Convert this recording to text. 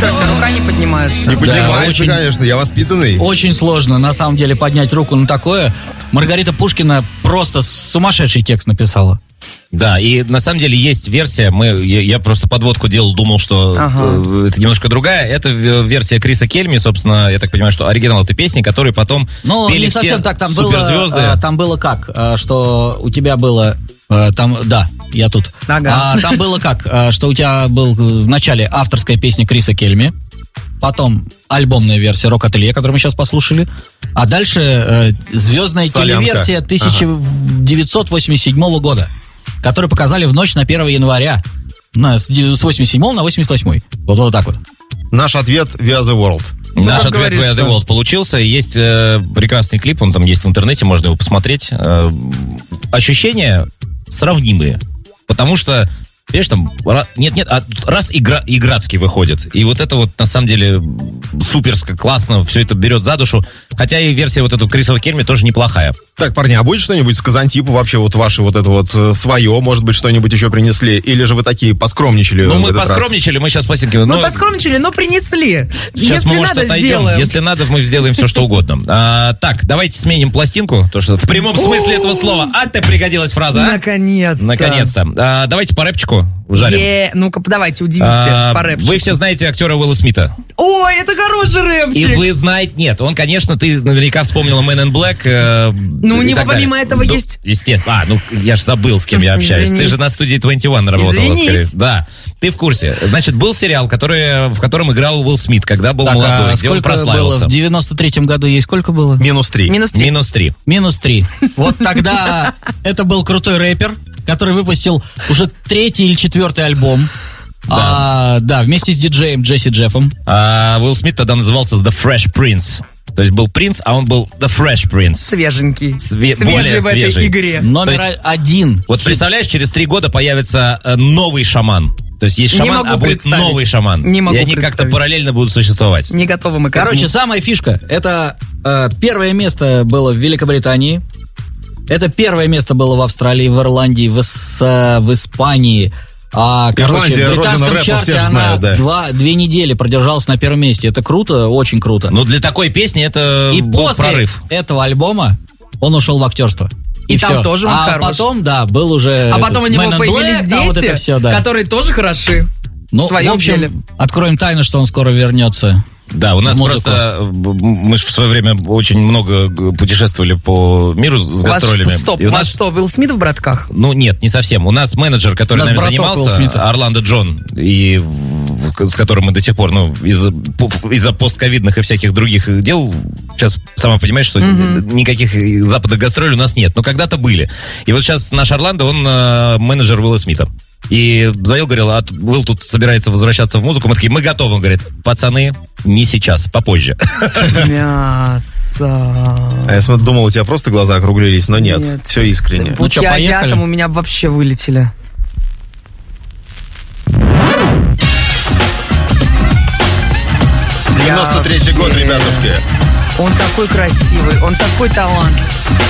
Что, у тебя рука не поднимается? Не поднимается, конечно, я воспитанный. Очень сложно, на самом деле, поднять руку на такое. Маргарита Пушкина просто сумасшедший текст написала. Да, и на самом деле есть версия, я просто подводку делал, думал, что это немножко другая. Это версия Криса Кельми, собственно, я так понимаю, что оригинал этой песни, который потом пели не все совсем так, там суперзвезды. Там было как, что у тебя было... Там, да, я тут. Ага. Там было как, что у тебя был в начале авторская песня Криса Кельми, потом альбомная версия «Рок-ателье», которую мы сейчас послушали, а дальше звездная телеверсия 1987 года, которую показали в ночь на 1 января, с 87 на 88. Вот так вот. Наш ответ «We are the world». Наш ответ «We are the world» получился. Есть прекрасный клип, он там есть в интернете, можно его посмотреть. Ощущения сравнимые, потому что, понимаешь, там, раз и Градский выходит, и вот это вот, на самом деле, суперско, классно, все это берет за душу, хотя и версия вот этого Криса Кельми тоже неплохая. Так, парни, а будет что-нибудь с Казантипа вообще вот ваше вот это вот свое, может быть, что-нибудь еще принесли, или же вы такие поскромничали? Ну, мы поскромничали, мы сейчас пластинки... Мы поскромничали, но принесли. Сейчас мы, может, отойдем. Если надо, мы сделаем все, что угодно. Так, давайте сменим пластинку, то что в прямом смысле этого слова. А-то пригодилась фраза, а? Наконец-то. Давайте по рэпчику жарим. Ну-ка, давайте, удивите по рэпчику. Вы все знаете актера Уилла Смита. Ой, это хороший рэпчик. И вы знаете, нет, он, конечно, ты наверняка вспомнила Man in Black. Ну, у него помимо этого есть... Естественно. Я же забыл, с кем я общаюсь. Ты же на студии 21 работала, скорее. Да, ты в курсе. Значит, был сериал, в котором играл Уилл Смит, когда был молодой, где он прославился. Было в 93-м году ей сколько было? -3. -3. Вот тогда это был крутой рэпер, который выпустил уже 3-й или 4-й альбом. Да, вместе с диджеем Джесси Джеффом. Уилл Смит тогда назывался The Fresh Prince. То есть был принц, а он был The Fresh Prince. Свеженький. Более в этой свежий. игре. Номер 1. Вот представляешь, через 3 года появится новый шаман. То есть есть шаман, а будет новый шаман. Не могу и они как-то параллельно будут существовать. Не готовы мы к этому. Короче, самая фишка. Это первое место было в Великобритании. Это первое место было в Австралии, в Ирландии, в Испании. В британском чарте она 2 недели продержалась на первом месте. Это круто, очень круто. Но для такой песни это и был прорыв. После этого альбома он ушел в актерство. И там все. Тоже он хорош. Потом, да, был уже... А потом у него появились дети, вот это все, да. которые тоже хороши. Ну, в общем, откроем тайну, что он скоро вернется. Да, у нас просто... Мы же в свое время очень много путешествовали по миру с гастролями. У нас что, Уилл Смит в «Братках»? Ну, нет, не совсем. У нас менеджер, который нами занимался, Орландо Джон, и с которым мы до сих пор, из-за постковидных и всяких других дел, сейчас сама понимаешь, что никаких западных гастролей у нас нет. Но когда-то были. И вот сейчас наш Орландо, он менеджер Уилла Смита. И звонил, говорил, Уилл тут собирается возвращаться в музыку. Мы такие, мы готовы. Он говорит, пацаны, не сейчас, попозже. Мясо. А я думал, у тебя просто глаза округлились, но нет. Все искренне. Будь я азиатом, у меня вообще вылетели. 93-й год, ребятушки. Он такой красивый, он такой талант.